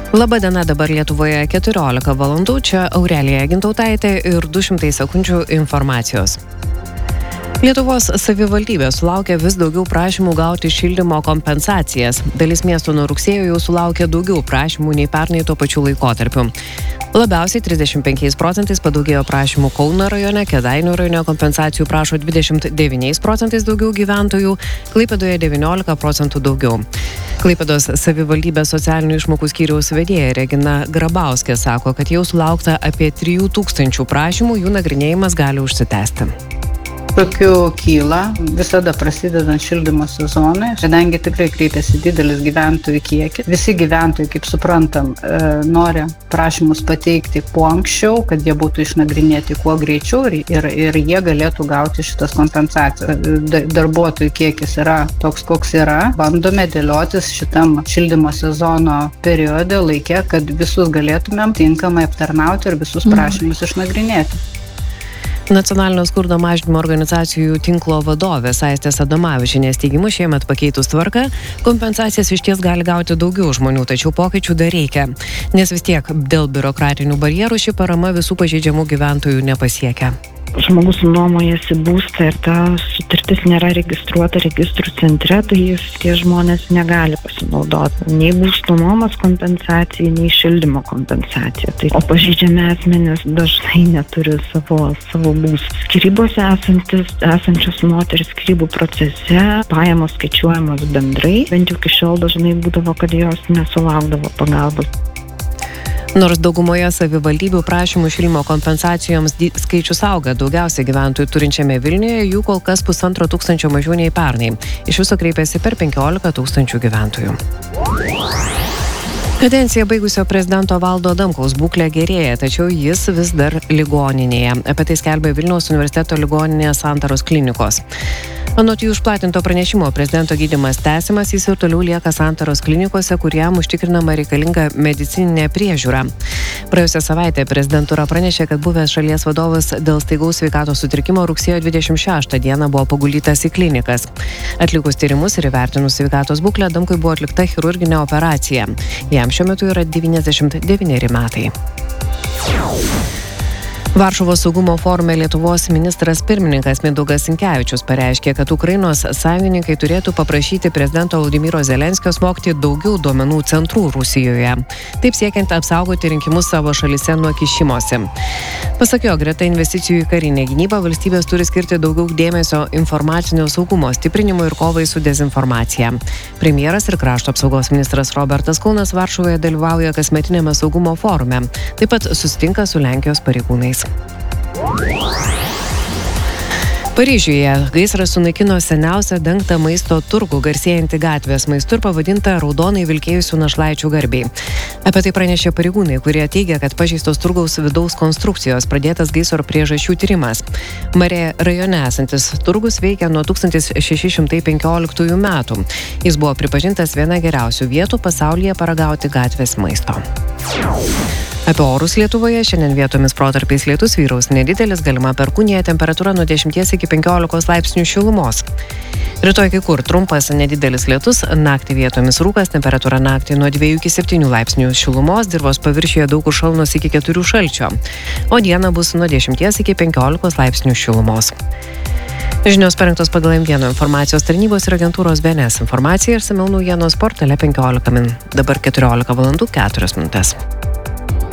Labadiena, dabar Lietuvoje 14 valandų, čia Aurelija Gintautaitė ir 200 sekundžių informacijos. Lietuvos savivaldybė sulaukia vis daugiau prašymų gauti šildymo kompensacijas. Dalis miestų nuo rugsėjo jau sulaukė daugiau prašymų nei pernai tuo pačiu laikotarpiu. Labiausiai 35% padaugėjo prašymų Kauno rajone, Kėdainių rajone kompensacijų prašo 29% daugiau gyventojų, Klaipėdoje 19% daugiau. Klaipėdos savivaldybės socialinių išmokų skyriaus vedėja Regina Grabauskė sako, kad jau sulaukta apie 3000 prašymų, jų nagrinėjimas gali užsitęsti. Tokių kyla visada prasidedant šildymo sezonui, kadangi tikrai kreipiasi didelis gyventojų kiekis. Visi gyventojai, kaip suprantam, nori prašymus pateikti kuo anksčiau, kad jie būtų išnagrinėti kuo greičiau ir jie galėtų gauti šitas kompensacijas. Darbuotojų kiekis yra toks, koks yra. Bandome dėliotis šitam šildymo sezono periode laike, kad visus galėtumėm tinkamai aptarnauti ir visus prašymus išnagrinėti. Nacionalinio skurdo mažinimo organizacijų tinklo vadovės Aistės Adomavičienės teigimu, šiemet pakeitus tvarką, kompensacijas išties gali gauti daugiau žmonių, tačiau pokyčių dar reikia, nes vis tiek dėl biurokratinių barjerų ši parama visų pažeidžiamų gyventojų nepasiekia. Žmogus nuomojasi būstą ir ta sutartis nėra registruota registrų centre, tai tie žmonės negali pasinaudoti nei būsto nuomos kompensacijai, nei šildymo kompensacijai. O pažeidžiami asmenys dažnai neturi savo būstų. Skyrybose esančios moteris skyrybų procese pajamos skaičiuojamos bendrai, bent jau iki šiol dažnai būdavo, kad jos nesulaukdavo pagalbos. Nors daugumoje savivaldybių prašymų šildymo kompensacijoms skaičius auga, daugiausiai gyventojų turinčiame Vilniuje, jų kol kas 1500 mažiau nei pernai. Iš viso kreipėsi per 15 000 gyventojų. Kadenciją baigusio prezidento Valdo Adamkaus būklė gerėja, tačiau jis vis dar ligoninėje. Apie tai skelbia Vilniaus universiteto ligoninės Santaros klinikos. Anot jų išplatinto pranešimo, prezidento gydymas tęsiamas, jis ir toliau lieka Santaros klinikose, kur jam užtikrinama reikalinga medicininė priežiūra. Praėjusią savaitę prezidentūra pranešė, kad buvęs šalies vadovas dėl staigaus sveikatos sutrikimo rugsėjo 26 dieną buvo paguldytas į klinikas. Atlikus tyrimus ir įvertinus sveikatos būklę, Adamkui buvo atlikta chirurginė operacija. Jam šiuo metu yra 99 metai. Varšuvos saugumo forume Lietuvos ministras pirmininkas Mindaugas Sinkevičius pareiškė, kad Ukrainos sąjungininkai turėtų paprašyti prezidento Volodymyro Zelenskio smogti daugiau duomenų centrų Rusijoje, taip siekiant apsaugoti rinkimus savo šalyse nuo kišimosi. Pasak jo, greta investicijų į karinę gynybą valstybės turi skirti daugiau dėmesio informacinio saugumo stiprinimui ir kovai su dezinformacija. Premjeras ir krašto apsaugos ministras Robertas Kaunas Varšuvoje dalyvauja kasmetinėme saugumo forume, taip pat susitinka su Lenkijos pareigūnais. Paryžiuje gaisras sunaikino seniausią dengtą maisto turgų, garsėjantį gatvės maistu ir pavadintą raudonai vilkėjusių našlaičių garbei. Apie tai pranešė pareigūnai, kurie teigia, kad pažeistos turgaus vidaus konstrukcijos, pradėtas gaisro priežasčių tyrimas. Marė rajone esantis turgus veikia nuo 1615 metų. Jis buvo pripažintas viena geriausių vietų pasaulyje paragauti gatvės maisto. Apie orus Lietuvoje šiandien vietomis protarpiais lietus, vyraus nedidelis, galima perkūnija, temperatūra nuo 10 iki 15 laipsnių šilumos. Rytoj kai kur trumpas nedidelis lietus, naktį vietomis rūkas, temperatūra naktį nuo 2 iki 7 laipsnių šilumos, dirvos paviršiuje daug kur šalnos iki 4 šalčio, o dieną bus nuo 10 iki 15 laipsnių šilumos. Žinios parengtos pagal M1 informacijos tarnybos ir agentūros BNS informacija ir išsamiau naujienos portale 15 min. Dabar 14 valandų 4 minutės.